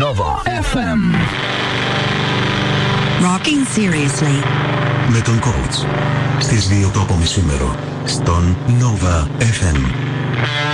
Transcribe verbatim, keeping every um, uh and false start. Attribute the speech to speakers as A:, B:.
A: Nova εφ εμ.
B: Rocking seriously.
C: Με τον coach. Στις δύο το απομισήμερο. Στον Nova εφ εμ.